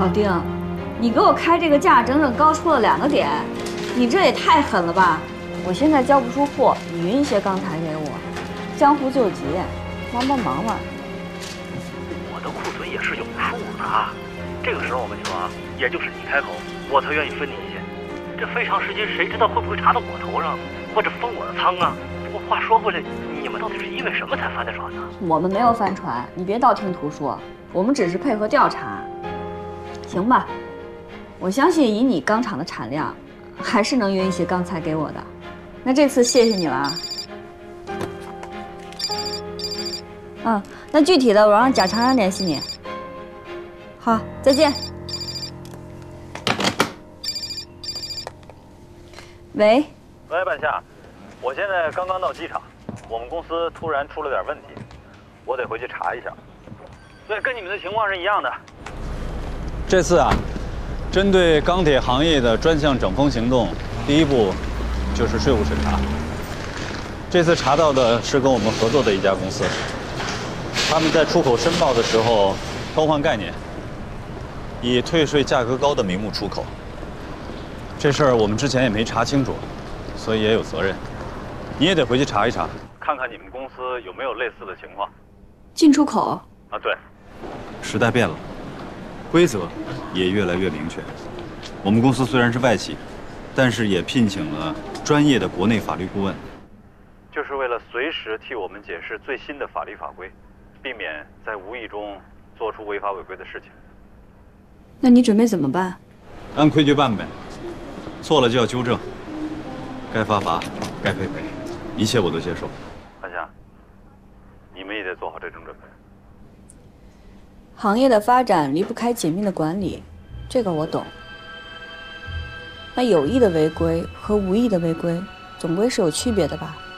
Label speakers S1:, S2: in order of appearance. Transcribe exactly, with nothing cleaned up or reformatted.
S1: 老丁，你给我开这个价整整高出了两个点，你这也太狠了吧！我现在交不出货，你匀一些钢材给我。江湖救急，帮帮忙吧。
S2: 我的库存也是有数的啊。这个时候我跟你说啊，也就是你开口，我才愿意分你一些。这非常时期，谁知道会不会查到我头上，或者封我的仓啊？不过话说回来，你们到底是因为什么才翻的船呢？
S1: 我们没有翻船，你别道听途说，我们只是配合调查。行吧，我相信以你钢厂的产量，还是能运一些钢材给我的。那这次谢谢你了啊。嗯，那具体的我让贾长安联系你。好，再见。喂。
S2: 喂，半夏，我现在刚刚到机场，我们公司突然出了点问题，我得回去查一下。对，跟你们的情况是一样的。
S3: 这次啊，针对钢铁行业的专项整风行动，第一步就是税务审查。这次查到的是跟我们合作的一家公司，他们在出口申报的时候偷换概念，以退税价格高的名目出口。这事儿我们之前也没查清楚，所以也有责任。你也得回去查一查，看看你们公司有没有类似的情况。
S1: 进出口
S3: 啊，对，时代变了。规则也越来越明确。我们公司虽然是外企，但是也聘请了专业的国内法律顾问，就是为了随时替我们解释最新的法律法规，避免在无意中做出违法违规的事情。
S1: 那你准备怎么办？
S3: 按规矩办呗，错了就要纠正，该罚罚，该赔赔，一切我都接受。韩夏，你们也得做好这种准备。
S1: 行业的发展离不开紧密的管理，这个我懂。那有意的违规和无意的违规，总归是有区别的吧？